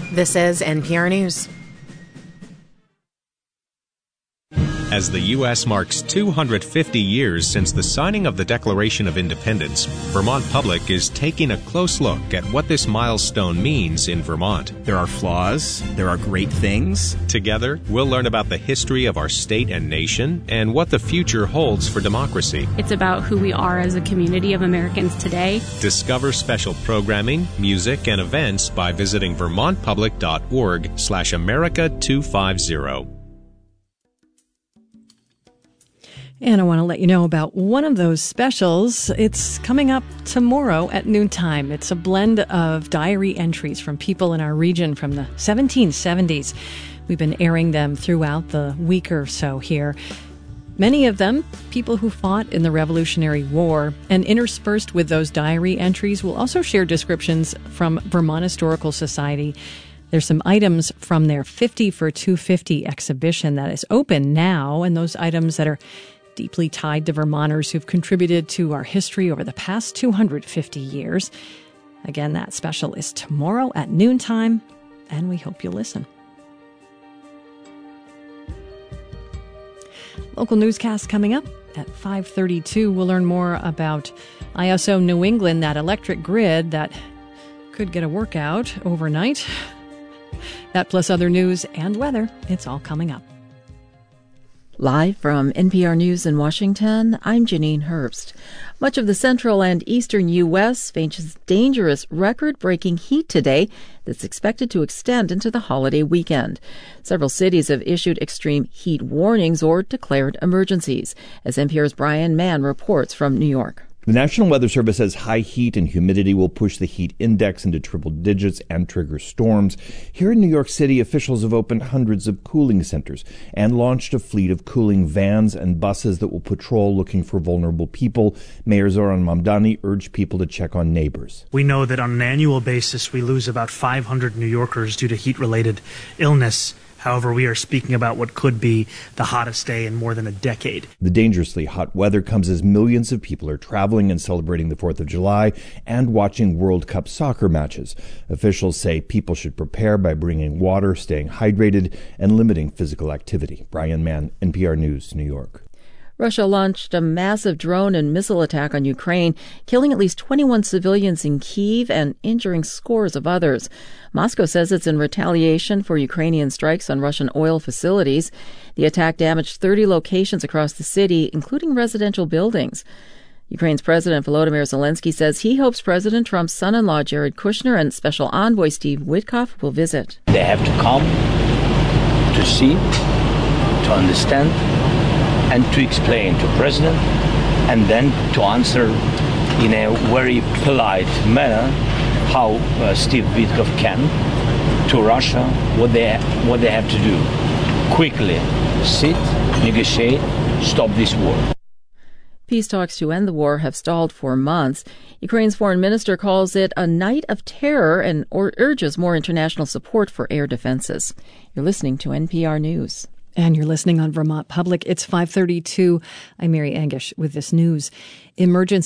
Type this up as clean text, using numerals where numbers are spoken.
This is NPR News. As the U.S. marks 250 years since the signing of the Declaration of Independence, Vermont Public is taking a close look at what this milestone means in Vermont. There are flaws, there are great things. Together, we'll learn about the history of our state and nation and what the future holds for democracy. It's about who we are as a community of Americans today. Discover special programming, music, and events by visiting vermontpublic.org/America250. And I want to let you know about one of those specials. It's coming up tomorrow at noontime. It's a blend of diary entries from people in our region from the 1770s. We've been airing them throughout the week or so here. Many of them, people who fought in the Revolutionary War. And interspersed with those diary entries, we'll also share descriptions from Vermont Historical Society. There's some items from their 50 for 250 exhibition that is open now, and those items that are deeply tied to Vermonters who've contributed to our history over the past 250 years. Again, that special is tomorrow at noontime, and we hope you'll listen. Local newscast coming up at 5:32. We'll learn more about ISO New England, that electric grid that could get a workout overnight. That plus other news and weather, it's all coming up. Live from NPR News in Washington, I'm Janine Herbst. Much of the central and eastern U.S. faces dangerous, record-breaking heat today that's expected to extend into the holiday weekend. Several cities have issued extreme heat warnings or declared emergencies, as NPR's Brian Mann reports from New York. The National Weather Service says high heat and humidity will push the heat index into triple digits and trigger storms. Here in New York City, officials have opened hundreds of cooling centers and launched a fleet of cooling vans and buses that will patrol looking for vulnerable people. Mayor Zoran Mamdani urged people to check on neighbors. We know that on an annual basis, we lose about 500 New Yorkers due to heat-related illness. However, we are speaking about what could be the hottest day in more than a decade. The dangerously hot weather comes as millions of people are traveling and celebrating the 4th of July and watching World Cup soccer matches. Officials say people should prepare by bringing water, staying hydrated, and limiting physical activity. Brian Mann, NPR News, New York. Russia launched a massive drone and missile attack on Ukraine, killing at least 21 civilians in Kyiv and injuring scores of others. Moscow says it's in retaliation for Ukrainian strikes on Russian oil facilities. The attack damaged 30 locations across the city, including residential buildings. Ukraine's President Volodymyr Zelensky says he hopes President Trump's son-in-law Jared Kushner and Special Envoy Steve Witkoff will visit. They have to come to see, to understand, and to explain to President, and then to answer in a very polite manner how Steve Witkoff can to Russia what they have to do. Quickly sit, negotiate, stop this war. Peace talks to end the war have stalled for months. Ukraine's foreign minister calls it a night of terror and urges more international support for air defenses. You're listening to NPR News. And you're listening on Vermont Public. It's 5:32. I'm Mary Angish with this news. Emergency